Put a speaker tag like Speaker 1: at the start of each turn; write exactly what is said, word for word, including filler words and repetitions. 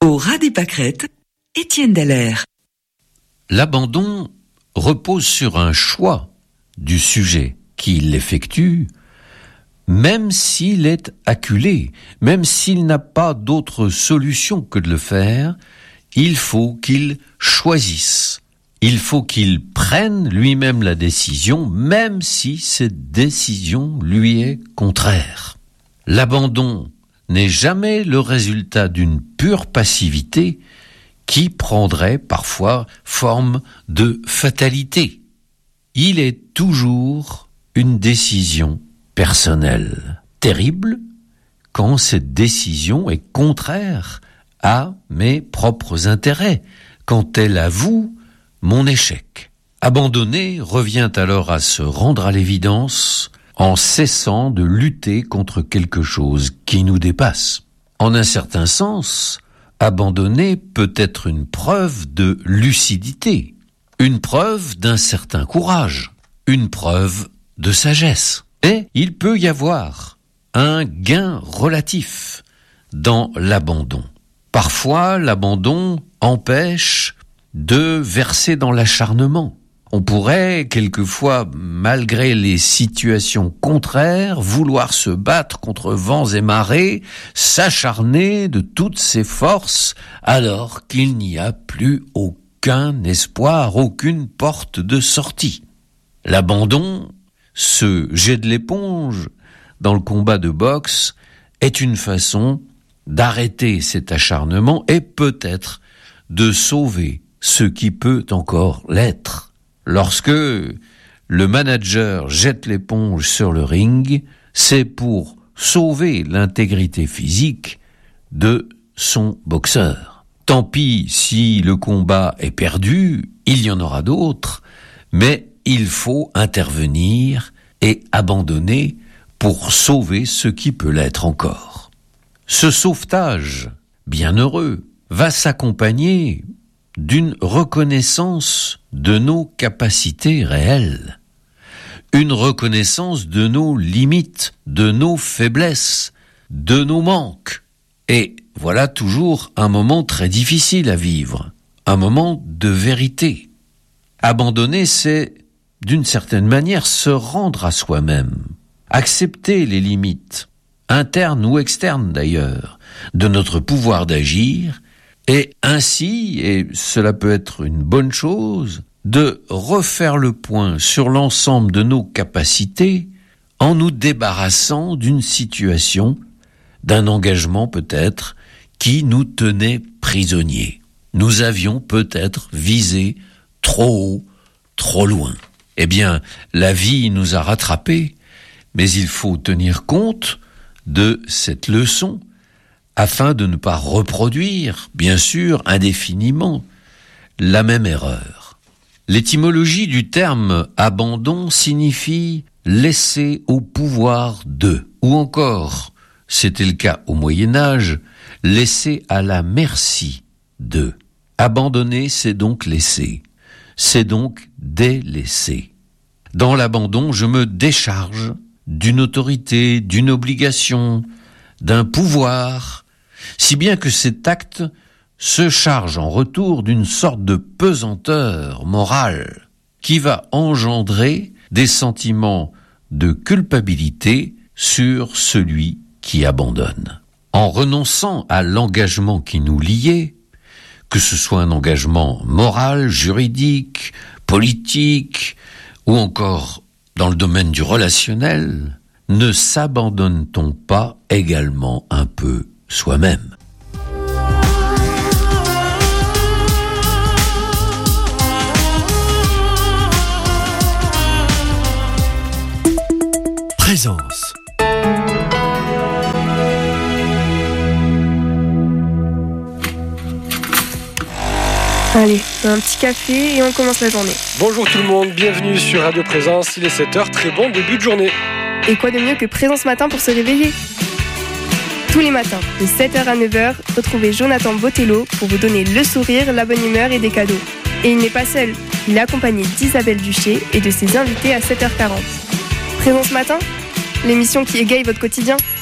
Speaker 1: Pour Ras des Pâquerettes, Étienne Dallaire.
Speaker 2: L'abandon repose sur un choix du sujet qui l'effectue, même s'il est acculé, même s'il n'a pas d'autre solution que de le faire, il faut qu'il choisisse. Il faut qu'il prenne lui-même la décision, même si cette décision lui est contraire. L'abandon n'est jamais le résultat d'une pure passivité qui prendrait parfois forme de fatalité. Il est toujours une décision personnelle, terrible quand cette décision est contraire à mes propres intérêts, quand elle avoue mon échec. Abandonner revient alors à se rendre à l'évidence en cessant de lutter contre quelque chose qui nous dépasse. En un certain sens, abandonner peut être une preuve de lucidité, une preuve d'un certain courage, une preuve de sagesse. Et il peut y avoir un gain relatif dans l'abandon. Parfois, l'abandon empêche de verser dans l'acharnement. On pourrait, quelquefois, malgré les situations contraires, vouloir se battre contre vents et marées, s'acharner de toutes ses forces, alors qu'il n'y a plus aucun espoir, aucune porte de sortie. L'abandon, ce jet de l'éponge dans le combat de boxe, est une façon d'arrêter cet acharnement et peut-être de sauver ce qui peut encore l'être. Lorsque le manager jette l'éponge sur le ring, c'est pour sauver l'intégrité physique de son boxeur. Tant pis si le combat est perdu, il y en aura d'autres, mais il faut intervenir et abandonner pour sauver ce qui peut l'être encore. Ce sauvetage, bienheureux, va s'accompagner d'une reconnaissance de nos capacités réelles, une reconnaissance de nos limites, de nos faiblesses, de nos manques. Et voilà toujours un moment très difficile à vivre, un moment de vérité. Abandonner, c'est, d'une certaine manière, se rendre à soi-même, accepter les limites, internes ou externes d'ailleurs, de notre pouvoir d'agir, et ainsi, et cela peut être une bonne chose, de refaire le point sur l'ensemble de nos capacités en nous débarrassant d'une situation, d'un engagement peut-être, qui nous tenait prisonniers. Nous avions peut-être visé trop haut, trop loin. Eh bien, la vie nous a rattrapés, mais il faut tenir compte de cette leçon afin de ne pas reproduire, bien sûr, indéfiniment, la même erreur. L'étymologie du terme « abandon » signifie « laisser au pouvoir de », ou encore, c'était le cas au Moyen-Âge, « laisser à la merci de ». Abandonner, c'est donc laisser, c'est donc délaisser. Dans l'abandon, je me décharge d'une autorité, d'une obligation, d'un pouvoir, si bien que cet acte se charge en retour d'une sorte de pesanteur morale qui va engendrer des sentiments de culpabilité sur celui qui abandonne. En renonçant à l'engagement qui nous liait, que ce soit un engagement moral, juridique, politique, ou encore dans le domaine du relationnel, ne s'abandonne-t-on pas également un peu soi-même ?
Speaker 3: Présence.
Speaker 4: Allez, un petit café et on commence la journée.
Speaker 5: Bonjour tout le monde, bienvenue sur Radio Présence, il est sept heures, très bon début de journée.
Speaker 4: Et quoi de mieux que Présence Matin pour se réveiller ? Tous les matins, de sept heures à neuf heures, retrouvez Jonathan Botello pour vous donner le sourire, la bonne humeur et des cadeaux. Et il n'est pas seul, il est accompagné d'Isabelle Duché et de ses invités à sept heures quarante. Présence Matin, l'émission qui égaye votre quotidien.